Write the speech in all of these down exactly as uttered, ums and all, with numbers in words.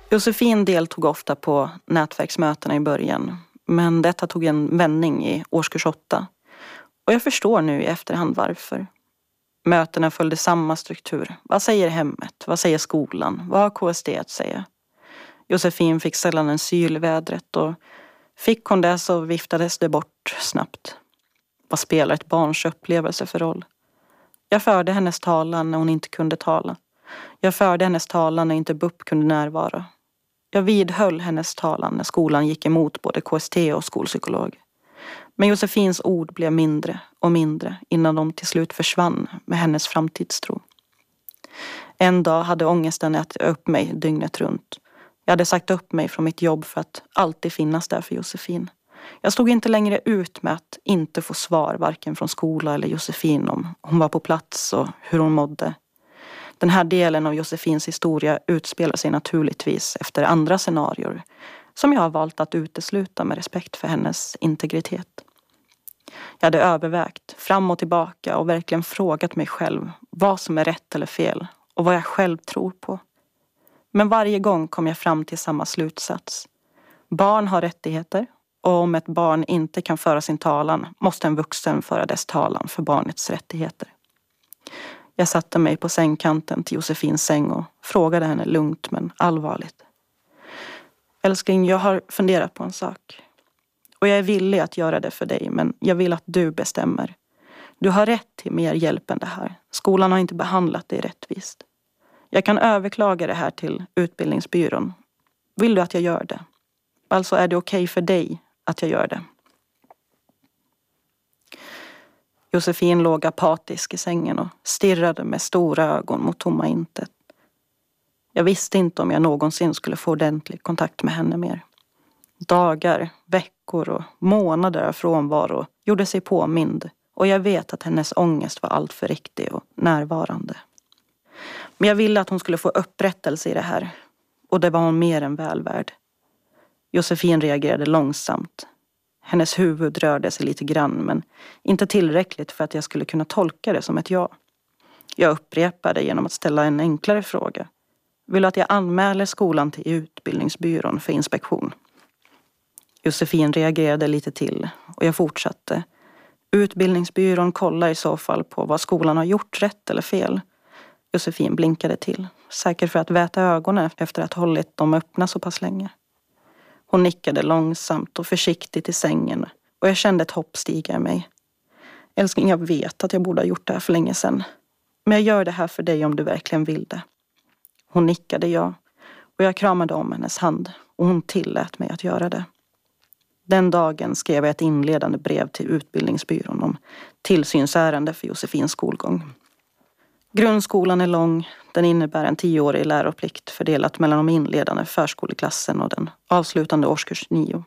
Josefin deltog ofta på nätverksmötena i början, men detta tog en vändning i årskurs åtta. Och jag förstår nu i efterhand varför. Mötena följde samma struktur. Vad säger hemmet? Vad säger skolan? Vad har K S D att säga? Josefin fick sällan en syl i vädret, och fick hon det så viftades det bort snabbt. Vad spelar ett barns upplevelse för roll? Jag förde hennes talan när hon inte kunde tala. Jag förde hennes talan när inte B U P kunde närvara. Jag vidhöll hennes talan när skolan gick emot både K S T och skolpsykolog. Men Josefins ord blev mindre och mindre innan de till slut försvann med hennes framtidstro. En dag hade ångesten ätit upp mig dygnet runt. Jag hade sagt upp mig från mitt jobb för att alltid finnas där för Josefin. Jag stod inte längre ut med att inte få svar varken från skola eller Josefin om hon var på plats och hur hon mådde. Den här delen av Josefins historia utspelar sig naturligtvis efter andra scenarier som jag har valt att utesluta med respekt för hennes integritet. Jag hade övervägt fram och tillbaka och verkligen frågat mig själv vad som är rätt eller fel och vad jag själv tror på. Men varje gång kom jag fram till samma slutsats. Barn har rättigheter, och om ett barn inte kan föra sin talan måste en vuxen föra dess talan för barnets rättigheter. Jag satte mig på sängkanten till Josefins säng och frågade henne lugnt men allvarligt. Älskling, jag har funderat på en sak. Och jag är villig att göra det för dig, men jag vill att du bestämmer. Du har rätt till mer hjälp än det här. Skolan har inte behandlat dig rättvist. Jag kan överklaga det här till utbildningsbyrån. Vill du att jag gör det? Alltså är det okej för dig att jag gör det? Josefin låg apatisk i sängen och stirrade med stora ögon mot tomma intet. Jag visste inte om jag någonsin skulle få ordentlig kontakt med henne mer. Dagar, veckor och månader av frånvaro gjorde sig påmind, och jag vet att hennes ångest var allt för riktig och närvarande. Men jag ville att hon skulle få upprättelse i det här, och det var hon mer än väl värd. Josefin reagerade långsamt. Hennes huvud rörde sig lite grann, men inte tillräckligt för att jag skulle kunna tolka det som ett ja. Jag upprepade genom att ställa en enklare fråga. Vill du att jag anmäler skolan till utbildningsbyrån för inspektion? Josefin reagerade lite till, och jag fortsatte. Utbildningsbyrån kollar i så fall på vad skolan har gjort rätt eller fel. Josefin blinkade till, säkert för att väta ögonen efter att ha hållit dem öppna så pass länge. Hon nickade långsamt och försiktigt i sängen, och jag kände ett hopp stiga i mig. Älskling, jag vet att jag borde ha gjort det här för länge sedan. Men jag gör det här för dig om du verkligen vill det. Hon nickade ja, och jag kramade om hennes hand, och hon tillät mig att göra det. Den dagen skrev jag ett inledande brev till utbildningsbyrån om tillsynsärende för Josefins skolgång. Grundskolan är lång. Den innebär en tioårig läroplikt fördelat mellan de inledande förskoleklassen och den avslutande årskurs nio.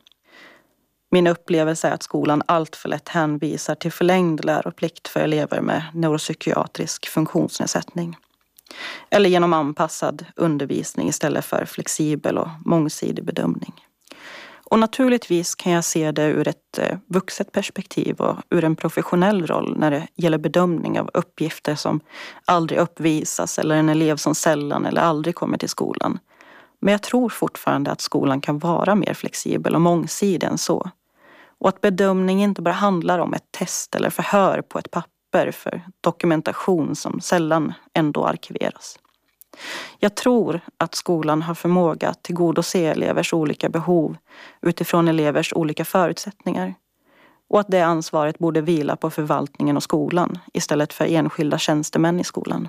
Min upplevelse är att skolan allt för lätt hänvisar till förlängd läroplikt för elever med neuropsykiatrisk funktionsnedsättning. Eller genom anpassad undervisning istället för flexibel och mångsidig bedömning. Och naturligtvis kan jag se det ur ett vuxet perspektiv och ur en professionell roll när det gäller bedömning av uppgifter som aldrig uppvisas eller en elev som sällan eller aldrig kommer till skolan. Men jag tror fortfarande att skolan kan vara mer flexibel och mångsidig än så. Och att bedömning inte bara handlar om ett test eller förhör på ett papper för dokumentation som sällan ändå arkiveras. Jag tror att skolan har förmåga att tillgodose elevers olika behov utifrån elevers olika förutsättningar. Och att det ansvaret borde vila på förvaltningen och skolan istället för enskilda tjänstemän i skolan.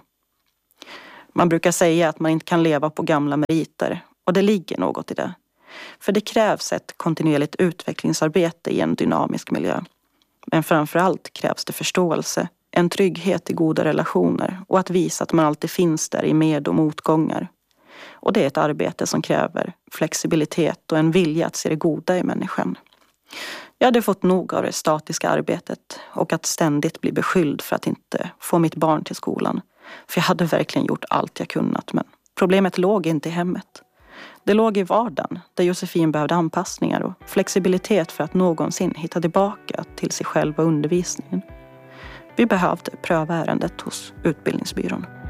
Man brukar säga att man inte kan leva på gamla meriter, och det ligger något i det. För det krävs ett kontinuerligt utvecklingsarbete i en dynamisk miljö. Men framförallt krävs det förståelse, en trygghet i goda relationer och att visa att man alltid finns där i med- och motgångar. Och det är ett arbete som kräver flexibilitet och en vilja att se det goda i människan. Jag hade fått nog av det statiska arbetet och att ständigt bli beskylld för att inte få mitt barn till skolan. För jag hade verkligen gjort allt jag kunnat, men problemet låg inte i hemmet. Det låg i vardagen, där Josefin behövde anpassningar och flexibilitet för att någonsin hitta tillbaka till sig själv och undervisningen. Vi behövde pröva ärendet hos utbildningsbyrån.